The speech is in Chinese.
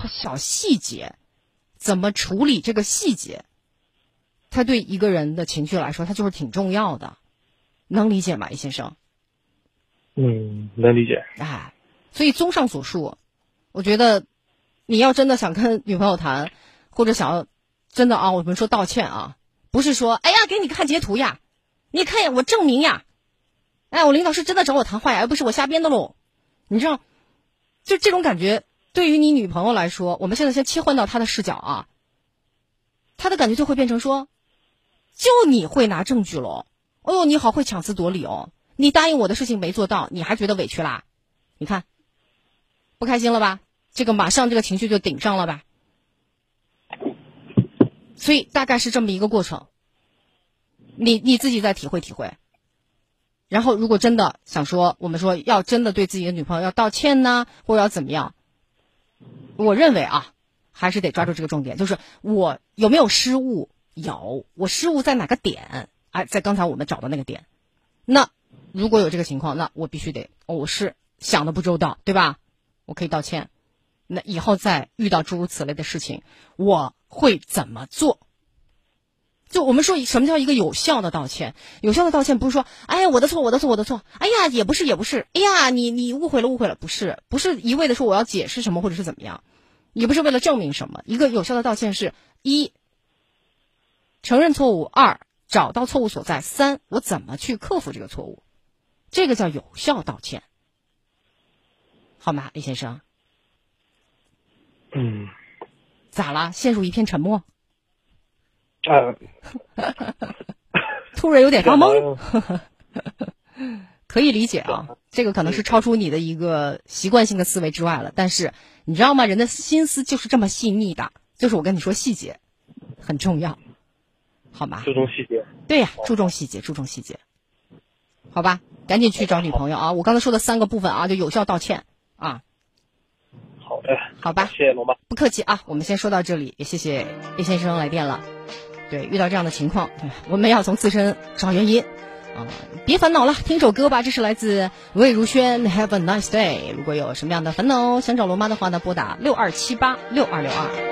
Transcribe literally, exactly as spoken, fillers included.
小细节，怎么处理这个细节，它对一个人的情绪来说，它就是挺重要的，能理解吗，易先生？ 嗯，能理解。 哎，所以综上所述，我觉得你要真的想跟女朋友谈，或者想要真的啊，我们说道歉啊，不是说哎呀给你看截图呀，你看呀我证明呀，哎我领导是真的找我谈话呀，而不是我瞎编的喽。你知道，就这种感觉，对于你女朋友来说，我们现在先切换到她的视角啊，她的感觉就会变成说，就你会拿证据喽，哦呦你好会强词夺理哦，你答应我的事情没做到，你还觉得委屈啦？你看，不开心了吧？这个马上这个情绪就顶上了吧？所以大概是这么一个过程，你你自己再体会体会。然后如果真的想说，我们说要真的对自己的女朋友要道歉呢，或者要怎么样，我认为啊，还是得抓住这个重点，就是我有没有失误？有，我失误在哪个点？哎，在刚才我们找的那个点。那如果有这个情况，那我必须得，哦，我是想的不周到，对吧？我可以道歉。那以后再遇到诸如此类的事情，我会怎么做？就我们说什么叫一个有效的道歉？有效的道歉不是说，哎呀我的错我的错我的错，哎呀也不是也不是，哎呀你你误会了误会了，不是不是一味的说我要解释什么或者是怎么样，也不是为了证明什么。一个有效的道歉是一承认错误，二找到错误所在，三我怎么去克服这个错误，这个叫有效道歉，好吗，李先生？ 嗯， 咋了？陷入一片沉默？ 啊， 突然有点发懵。可以理解啊，这个可能是超出你的一个习惯性的思维之外了。但是你知道吗？人的心思就是这么细腻的，就是我跟你说细节很重要，好吗？ 注重细节。 对呀，注重细节，注重细节，好吧？赶紧去找女朋友啊！我刚才说的三个部分啊，就有效道歉啊。 好的， 好吧， 谢谢龙妈， 不客气啊。我们先说到这里，也谢谢叶先生来电了。对，遇到这样的情况，我们要从自身找原因啊，别烦恼了，听首歌吧，这是来自魏如萱 Have a nice day。如果有什么样的烦恼想找罗妈的话呢，拨打六二七八六二六二。